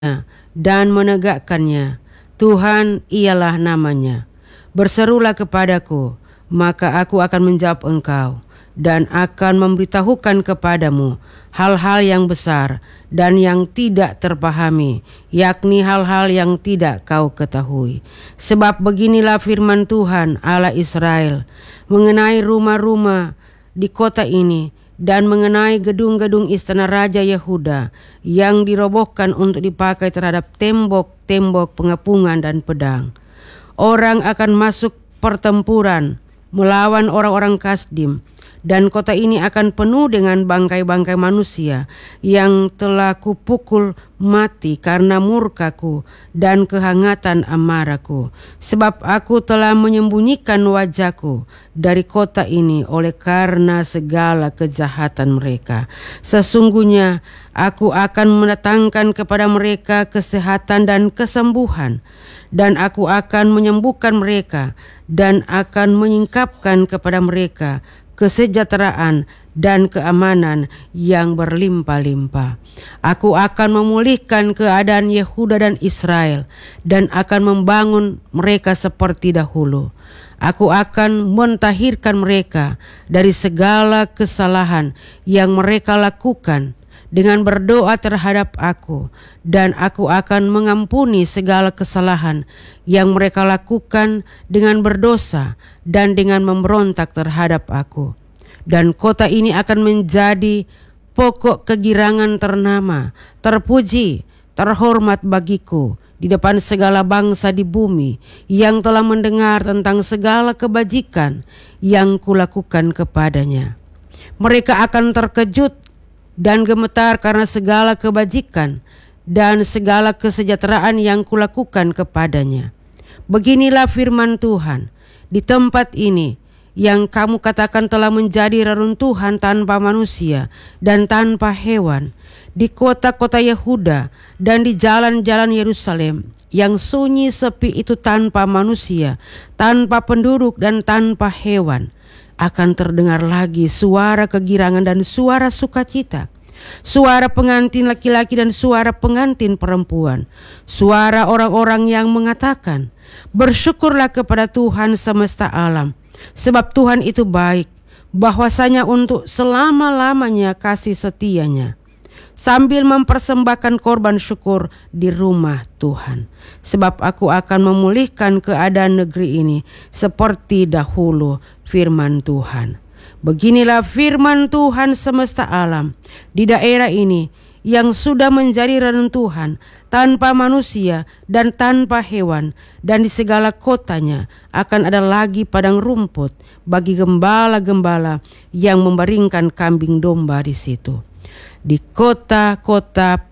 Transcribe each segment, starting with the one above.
dan menegakkannya. Tuhan ialah namanya. Berserulah kepadaku, maka aku akan menjawab engkau dan akan memberitahukan kepadamu hal-hal yang besar dan yang tidak terpahami, yakni hal-hal yang tidak kau ketahui. Sebab beginilah firman Tuhan Allah Israel mengenai rumah-rumah di kota ini dan mengenai gedung-gedung istana Raja Yehuda yang dirobohkan untuk dipakai terhadap tembok-tembok pengepungan dan pedang. Orang akan masuk pertempuran melawan orang-orang Kasdim, dan kota ini akan penuh dengan bangkai-bangkai manusia yang telah kupukul mati karena murkaku dan kehangatan amarahku. Sebab aku telah menyembunyikan wajahku dari kota ini oleh karena segala kejahatan mereka. Sesungguhnya aku akan mendatangkan kepada mereka kesehatan dan kesembuhan, dan aku akan menyembuhkan mereka dan akan menyingkapkan kepada mereka kesejahteraan dan keamanan yang berlimpah-limpah. Aku akan memulihkan keadaan Yehuda dan Israel dan akan membangun mereka seperti dahulu. Aku akan mentahirkan mereka dari segala kesalahan yang mereka lakukan dengan berdoa terhadap aku, dan aku akan mengampuni segala kesalahan yang mereka lakukan dengan berdosa dan dengan memberontak terhadap aku. Dan kota ini akan menjadi pokok kegirangan ternama, terpuji, terhormat bagiku di depan segala bangsa di bumi yang telah mendengar tentang segala kebajikan yang kulakukan kepadanya. Mereka akan terkejut dan gemetar karena segala kebajikan dan segala kesejahteraan yang kulakukan kepadanya. Beginilah firman Tuhan, di tempat ini yang kamu katakan telah menjadi reruntuhan tanpa manusia dan tanpa hewan, di kota-kota Yehuda dan di jalan-jalan Yerusalem yang sunyi sepi itu tanpa manusia, tanpa penduduk dan tanpa hewan, akan terdengar lagi suara kegirangan dan suara sukacita, suara pengantin laki-laki dan suara pengantin perempuan, suara orang-orang yang mengatakan, bersyukurlah kepada Tuhan semesta alam, sebab Tuhan itu baik, bahwasanya untuk selama-lamanya kasih setianya, sambil mempersembahkan korban syukur di rumah Tuhan. Sebab aku akan memulihkan keadaan negeri ini seperti dahulu, firman Tuhan. Beginilah firman Tuhan semesta alam, di daerah ini yang sudah menjadi reruntuhan tanpa manusia dan tanpa hewan, dan di segala kotanya akan ada lagi padang rumput bagi gembala-gembala yang membaringkan kambing domba di situ. Di kota-kota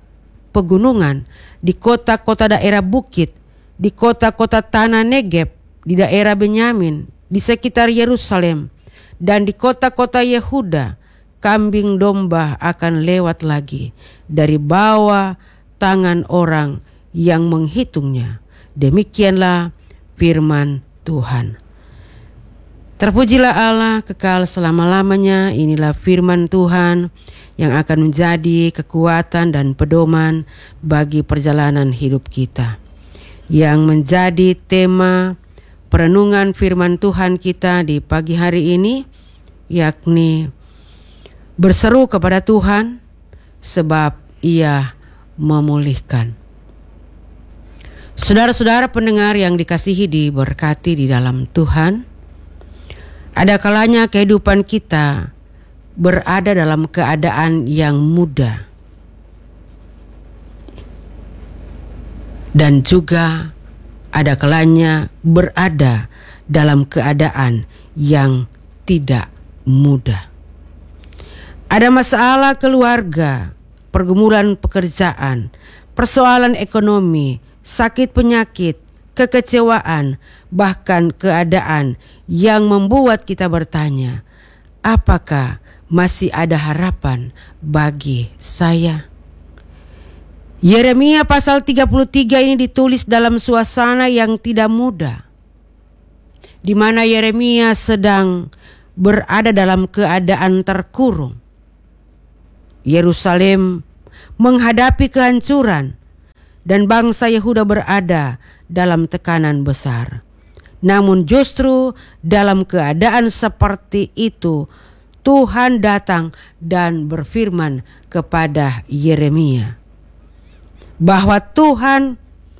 pegunungan, di kota-kota daerah bukit, di kota-kota tanah Negeb, di daerah Benyamin, di sekitar Yerusalem, dan di kota-kota Yehuda, kambing domba akan lewat lagi dari bawah tangan orang yang menghitungnya. Demikianlah firman Tuhan. Terpujilah Allah kekal selama-lamanya. Inilah firman Tuhan yang akan menjadi kekuatan dan pedoman bagi perjalanan hidup kita. Yang menjadi tema perenungan firman Tuhan kita di pagi hari ini, yakni berseru kepada Tuhan sebab Ia memulihkan. Saudara-saudara pendengar yang dikasihi, diberkati di dalam Tuhan, ada kalanya kehidupan kita berada dalam keadaan yang mudah, dan juga ada kalanya berada dalam keadaan yang tidak mudah. Ada masalah keluarga, pergumulan pekerjaan, persoalan ekonomi, sakit penyakit, kekecewaan, bahkan keadaan yang membuat kita bertanya, apakah masih ada harapan bagi saya? Yeremia pasal 33 ini ditulis dalam suasana yang tidak mudah, di mana Yeremia sedang berada dalam keadaan terkurung. Yerusalem menghadapi kehancuran dan bangsa Yehuda berada dalam tekanan besar. Namun justru dalam keadaan seperti itu, Tuhan datang dan berfirman kepada Yeremia bahwa Tuhan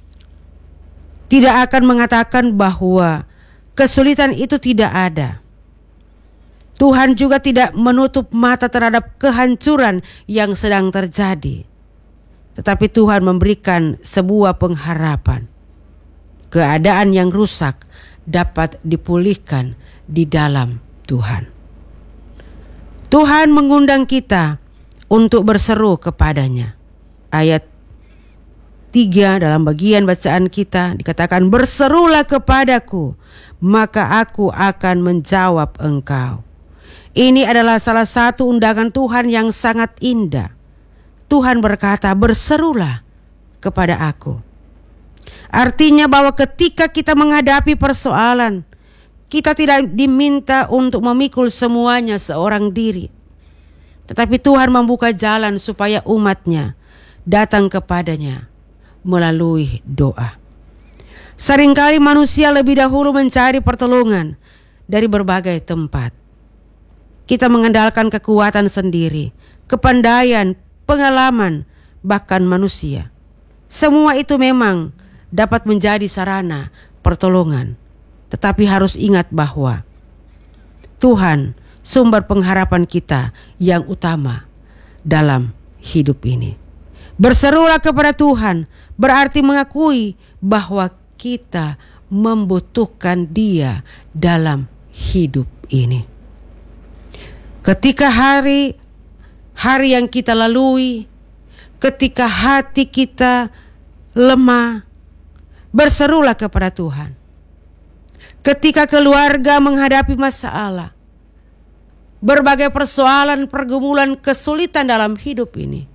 tidak akan mengatakan bahwa kesulitan itu tidak ada. Tuhan juga tidak menutup mata terhadap kehancuran yang sedang terjadi. Tetapi Tuhan memberikan sebuah pengharapan. Keadaan yang rusak dapat dipulihkan di dalam Tuhan. Tuhan mengundang kita untuk berseru kepadanya. Ayat 3 dalam bagian bacaan kita dikatakan, berserulah kepadaku, maka aku akan menjawab engkau. Ini adalah salah satu undangan Tuhan yang sangat indah. Tuhan berkata, berserulah kepada aku. Artinya bahwa ketika kita menghadapi persoalan, kita tidak diminta untuk memikul semuanya seorang diri. Tetapi Tuhan membuka jalan supaya umatnya datang kepadanya melalui doa. Seringkali manusia lebih dahulu mencari pertolongan dari berbagai tempat. Kita mengandalkan kekuatan sendiri, kepandaian, pengalaman, bahkan manusia. Semua itu memang dapat menjadi sarana pertolongan. Tetapi harus ingat bahwa Tuhan sumber pengharapan kita yang utama dalam hidup ini. Berserulah kepada Tuhan berarti mengakui bahwa kita membutuhkan Dia dalam hidup ini. Ketika hari yang kita lalui, ketika hati kita lemah, berserulah kepada Tuhan. Ketika keluarga menghadapi masalah, berbagai persoalan, pergumulan, kesulitan dalam hidup ini,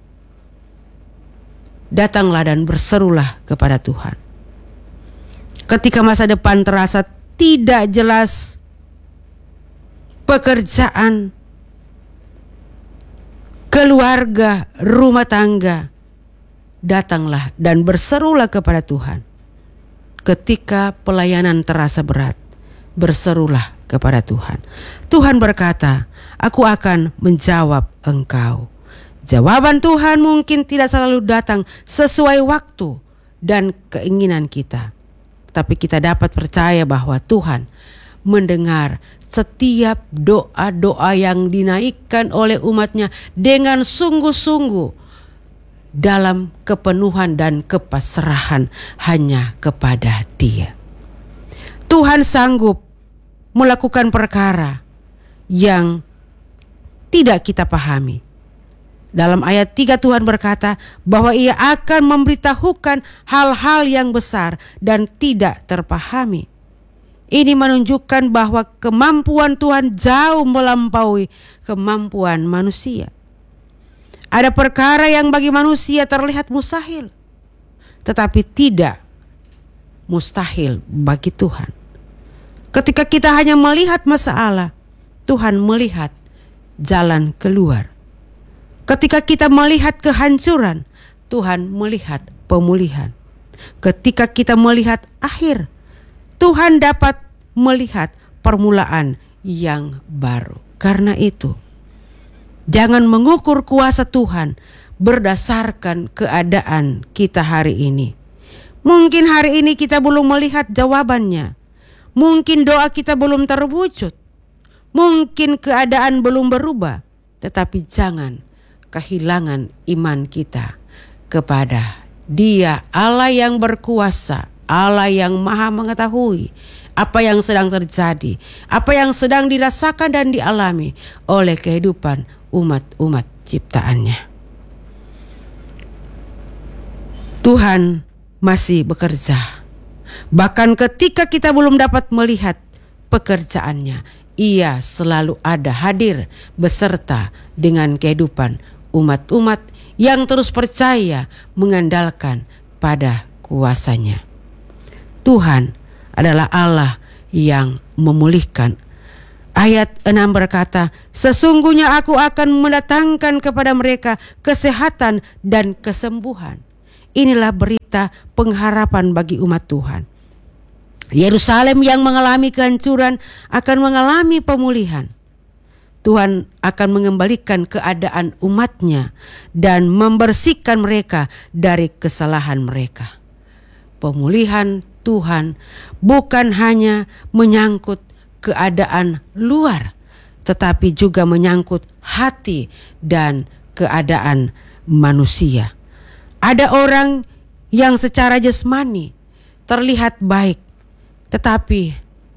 datanglah dan berserulah kepada Tuhan. Ketika masa depan terasa tidak jelas, pekerjaan, keluarga, rumah tangga, datanglah dan berserulah kepada Tuhan. Ketika pelayanan terasa berat, berserulah kepada Tuhan. Tuhan berkata, aku akan menjawab engkau. Jawaban Tuhan mungkin tidak selalu datang sesuai waktu dan keinginan kita. Tapi kita dapat percaya bahwa Tuhan mendengar setiap doa-doa yang dinaikkan oleh umatnya dengan sungguh-sungguh dalam kepenuhan dan kepasrahan hanya kepada Dia. Tuhan sanggup melakukan perkara yang tidak kita pahami. Dalam ayat 3 Tuhan berkata bahwa Ia akan memberitahukan hal-hal yang besar dan tidak terpahami. Ini menunjukkan bahwa kemampuan Tuhan jauh melampaui kemampuan manusia. Ada perkara yang bagi manusia terlihat mustahil, tetapi tidak mustahil bagi Tuhan. Ketika kita hanya melihat masalah, Tuhan melihat jalan keluar. Ketika kita melihat kehancuran, Tuhan melihat pemulihan. Ketika kita melihat akhir, Tuhan dapat melihat permulaan yang baru. Karena itu, jangan mengukur kuasa Tuhan berdasarkan keadaan kita hari ini. Mungkin hari ini kita belum melihat jawabannya. Mungkin doa kita belum terwujud. Mungkin keadaan belum berubah. Tetapi jangan kehilangan iman kita kepada Dia, Allah yang berkuasa, Allah yang maha mengetahui apa yang sedang terjadi, apa yang sedang dirasakan dan dialami oleh kehidupan umat-umat ciptaannya. Tuhan masih bekerja. Bahkan ketika kita belum dapat melihat pekerjaannya, Ia selalu ada hadir beserta dengan kehidupan umat-umat yang terus percaya mengandalkan pada kuasa-Nya. Tuhan adalah Allah yang memulihkan. Ayat 6 berkata, sesungguhnya aku akan mendatangkan kepada mereka kesehatan dan kesembuhan. inilah berita pengharapan bagi umat Tuhan. Yerusalem yang mengalami kehancuran akan mengalami pemulihan. Tuhan akan mengembalikan keadaan umatnya dan membersihkan mereka dari kesalahan mereka. Pemulihan Tuhan bukan hanya menyangkut keadaan luar, tetapi juga menyangkut hati dan keadaan manusia. Ada orang yang secara jasmani terlihat baik, tetapi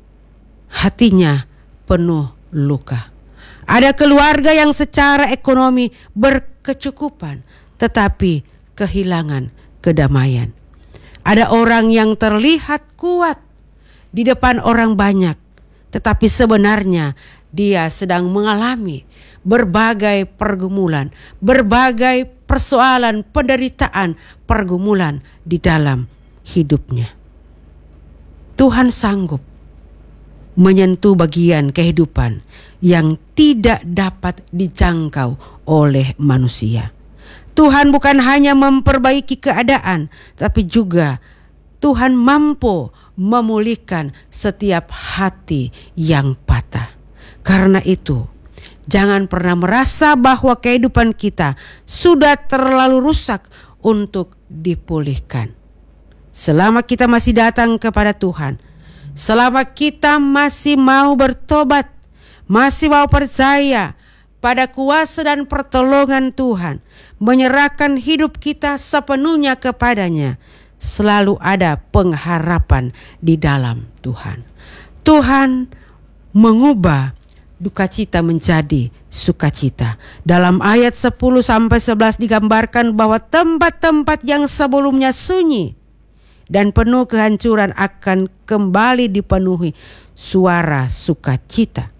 hatinya penuh luka. Ada keluarga yang secara ekonomi berkecukupan, tetapi kehilangan kedamaian. Ada orang yang terlihat kuat di depan orang banyak, tetapi sebenarnya dia sedang mengalami berbagai pergumulan, berbagai persoalan, penderitaan, pergumulan di dalam hidupnya. Tuhan sanggup menyentuh bagian kehidupan yang tidak dapat dijangkau oleh manusia. Tuhan bukan hanya memperbaiki keadaan, tapi juga Tuhan mampu memulihkan setiap hati yang patah. Karena itu, jangan pernah merasa bahwa kehidupan kita sudah terlalu rusak untuk dipulihkan. Selama kita masih datang kepada Tuhan, selama kita masih mau bertobat, masih mau percaya pada kuasa dan pertolongan Tuhan, menyerahkan hidup kita sepenuhnya kepadanya, selalu ada pengharapan di dalam Tuhan. Tuhan mengubah duka cita menjadi sukacita. Dalam ayat 10-11 digambarkan bahwa tempat-tempat yang sebelumnya sunyi dan penuh kehancuran akan kembali dipenuhi suara sukacita.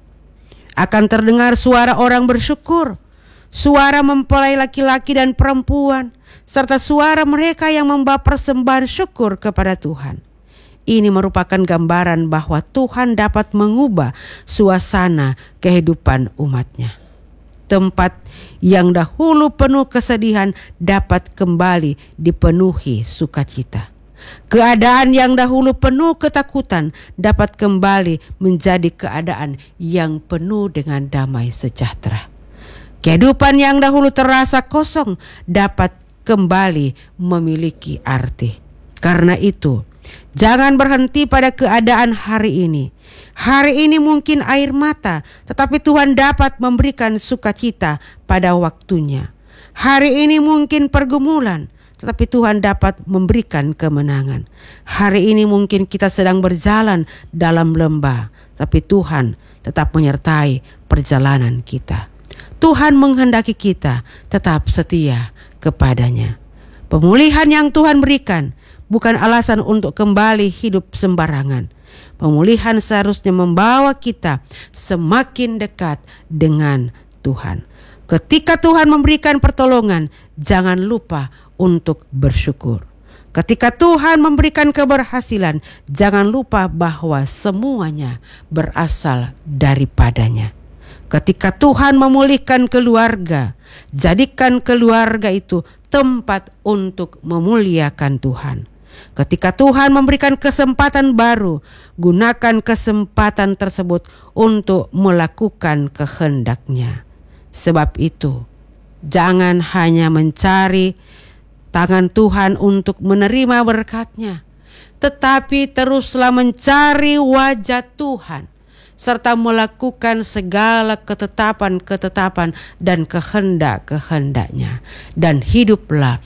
Akan terdengar suara orang bersyukur, suara mempelai laki-laki dan perempuan, serta suara mereka yang membawa persembahan syukur kepada Tuhan. Ini merupakan gambaran bahwa Tuhan dapat mengubah suasana kehidupan umatnya. Tempat yang dahulu penuh kesedihan dapat kembali dipenuhi sukacita. Keadaan yang dahulu penuh ketakutan dapat kembali menjadi keadaan yang penuh dengan damai sejahtera. Kehidupan yang dahulu terasa kosong dapat kembali memiliki arti. Karena itu, jangan berhenti pada keadaan hari ini. Hari ini mungkin air mata, tetapi Tuhan dapat memberikan sukacita pada waktunya. Hari ini mungkin pergumulan, tetapi Tuhan dapat memberikan kemenangan. Hari ini mungkin kita sedang berjalan dalam lembah, tapi Tuhan tetap menyertai perjalanan kita. Tuhan menghendaki kita tetap setia kepadanya. Pemulihan yang Tuhan berikan bukan alasan untuk kembali hidup sembarangan. Pemulihan seharusnya membawa kita semakin dekat dengan Tuhan. Ketika Tuhan memberikan pertolongan, jangan lupa untuk bersyukur. Ketika Tuhan memberikan keberhasilan, jangan lupa bahwa semuanya berasal daripadanya. Ketika Tuhan memulihkan keluarga, jadikan keluarga itu tempat untuk memuliakan Tuhan. Ketika Tuhan memberikan kesempatan baru, gunakan kesempatan tersebut untuk melakukan kehendak-Nya. Sebab itu, jangan hanya mencari tangan Tuhan untuk menerima berkat-Nya, tetapi teruslah mencari wajah Tuhan, serta melakukan segala ketetapan-ketetapan dan kehendak-kehendak-Nya, dan hiduplah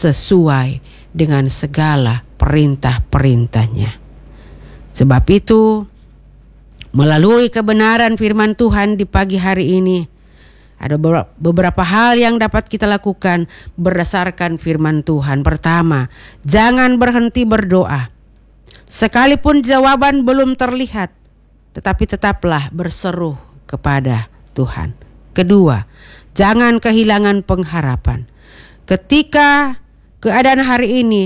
sesuai dengan segala perintah-perintah-Nya. Sebab itu, melalui kebenaran firman Tuhan di pagi hari ini, ada beberapa hal yang dapat kita lakukan berdasarkan firman Tuhan. Pertama, jangan berhenti berdoa. Sekalipun jawaban belum terlihat, tetapi tetaplah berseru kepada Tuhan. Kedua, jangan kehilangan pengharapan. Ketika keadaan hari ini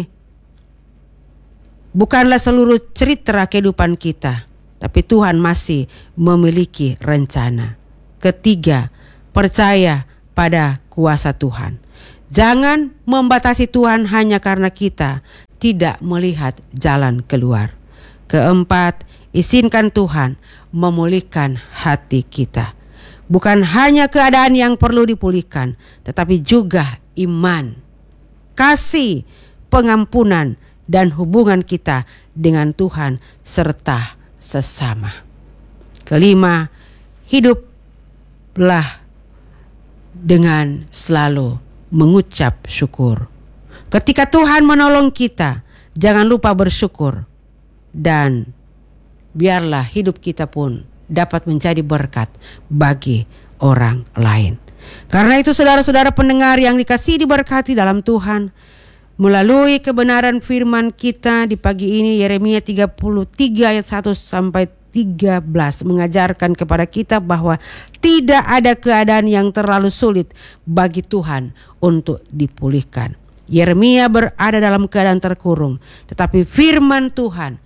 bukanlah seluruh cerita kehidupan kita, tapi Tuhan masih memiliki rencana. Ketiga, percaya pada kuasa Tuhan. Jangan membatasi Tuhan hanya karena kita tidak melihat jalan keluar. Keempat, izinkan Tuhan memulihkan hati kita. Bukan hanya keadaan yang perlu dipulihkan, tetapi juga iman, kasih, pengampunan, dan hubungan kita dengan Tuhan serta sesama. Kelima, hiduplah dengan selalu mengucap syukur. Ketika Tuhan menolong kita, jangan lupa bersyukur. Dan biarlah hidup kita pun dapat menjadi berkat bagi orang lain. Karena itu saudara-saudara pendengar yang dikasihi diberkati dalam Tuhan, melalui kebenaran firman kita di pagi ini, Yeremia 33 ayat 1 sampai 13 mengajarkan kepada kita bahwa tidak ada keadaan yang terlalu sulit bagi Tuhan untuk dipulihkan. Yeremia berada dalam keadaan terkurung, tetapi firman Tuhan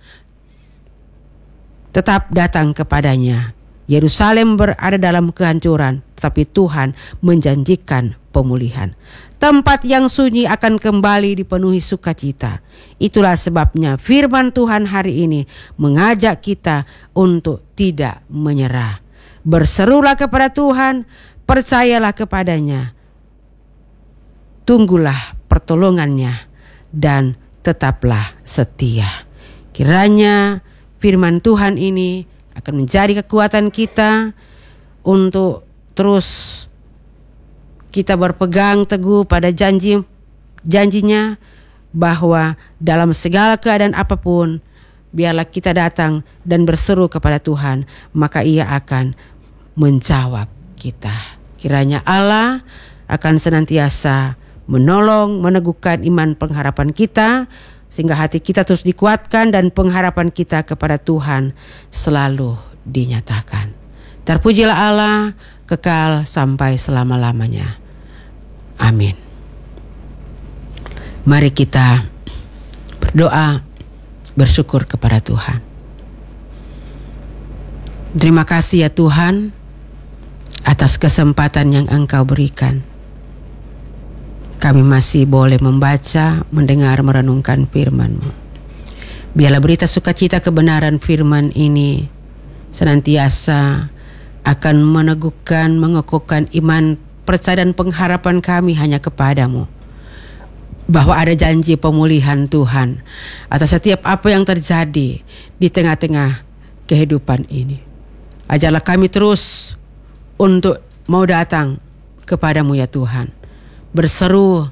tetap datang kepadanya. Yerusalem berada dalam kehancuran, tetapi Tuhan menjanjikan pemulihan. Tempat yang sunyi akan kembali dipenuhi sukacita. Itulah sebabnya firman Tuhan hari ini mengajak kita untuk tidak menyerah. Berserulah kepada Tuhan, percayalah kepadanya, tunggulah pertolongannya, dan tetaplah setia. Kiranya firman Tuhan ini akan menjadi kekuatan kita untuk terus kita berpegang teguh pada janjinya bahwa dalam segala keadaan apapun, biarlah kita datang dan berseru kepada Tuhan, maka Ia akan menjawab kita. Kiranya Allah akan senantiasa menolong, meneguhkan iman pengharapan kita, sehingga hati kita terus dikuatkan dan pengharapan kita kepada Tuhan selalu dinyatakan. Terpujilah Allah kekal sampai selama-lamanya. Amin. Mari kita berdoa, bersyukur kepada Tuhan. Terima kasih ya Tuhan atas kesempatan yang Engkau berikan. Kami masih boleh membaca, mendengar, merenungkan firman-Mu. Biarlah berita sukacita kebenaran firman ini senantiasa akan meneguhkan, mengokohkan iman, percaya dan pengharapan kami hanya kepadamu. Bahwa ada janji pemulihan Tuhan atas setiap apa yang terjadi di tengah-tengah kehidupan ini. Ajarlah kami terus untuk mau datang kepadamu ya Tuhan. Berseru,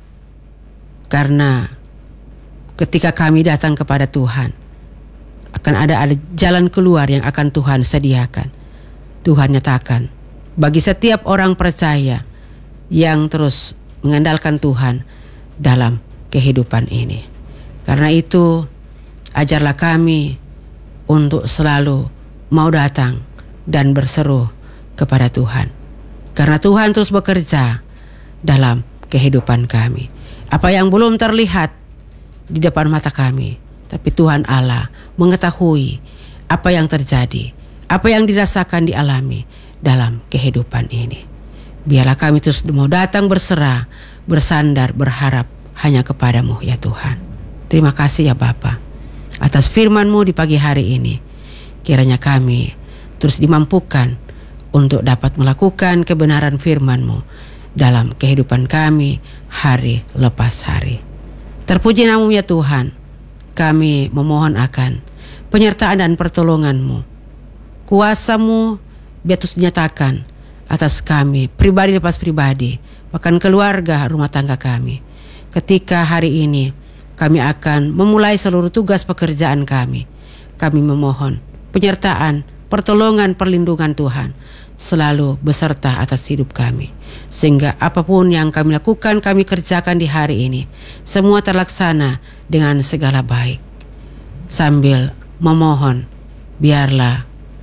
karena ketika kami datang kepada Tuhan akan ada jalan keluar yang akan Tuhan sediakan. Tuhan nyatakan bagi setiap orang percaya yang terus mengandalkan Tuhan dalam kehidupan ini. Karena itu ajarlah kami untuk selalu mau datang dan berseru kepada Tuhan. Karena Tuhan terus bekerja dalam kehidupan kami. Apa yang belum terlihat di depan mata kami, tapi Tuhan Allah mengetahui apa yang terjadi, apa yang dirasakan, dialami dalam kehidupan ini. Biarlah kami terus mau datang berserah, bersandar, berharap hanya kepadamu ya Tuhan. Terima kasih ya Bapa atas firman-Mu di pagi hari ini. Kiranya kami terus dimampukan untuk dapat melakukan kebenaran firman-Mu dalam kehidupan kami hari lepas hari. Terpuji nama-Mu ya Tuhan. Kami memohon akan penyertaan dan pertolongan-Mu. Kuasa-Mu biar terus dinyatakan atas kami, pribadi lepas pribadi, bahkan keluarga, rumah tangga kami. Ketika hari ini kami akan memulai seluruh tugas pekerjaan kami, kami memohon penyertaan, pertolongan, perlindungan Tuhan selalu beserta atas hidup kami. Sehingga apapun yang kami lakukan, kami kerjakan di hari ini, semua terlaksana dengan segala baik. Sambil memohon, biarlah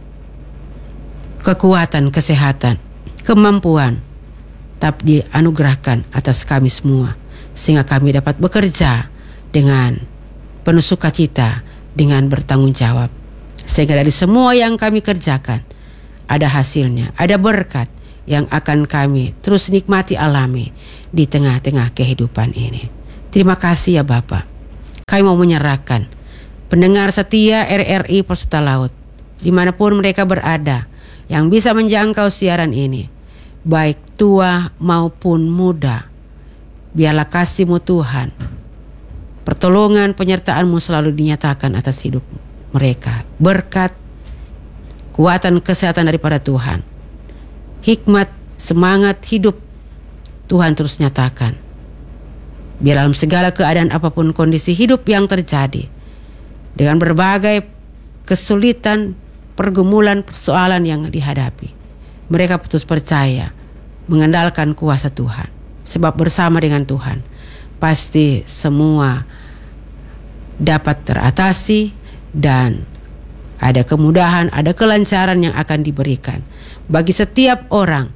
kekuatan, kesehatan, kemampuan tetap dianugerahkan atas kami semua, sehingga kami dapat bekerja dengan penuh sukacita, dengan bertanggung jawab. Sehingga dari semua yang kami kerjakan ada hasilnya, ada berkat, yang akan kami terus nikmati alami di tengah-tengah kehidupan ini. Terima kasih ya Bapa. Kami mau menyerahkan pendengar setia RRI Persuta Laut dimanapun mereka berada yang bisa menjangkau siaran ini, baik tua maupun muda. Biarlah kasih-Mu Tuhan, pertolongan penyertaan-Mu selalu dinyatakan atas hidup mereka. Berkat, kuatan, kesehatan daripada Tuhan, hikmat, semangat hidup Tuhan terus nyatakan. Biar dalam segala keadaan apapun kondisi hidup yang terjadi, dengan berbagai kesulitan, pergumulan, persoalan yang dihadapi, mereka putus percaya mengandalkan kuasa Tuhan. Sebab bersama dengan Tuhan pasti semua dapat teratasi dan ada kemudahan, ada kelancaran yang akan diberikan bagi setiap orang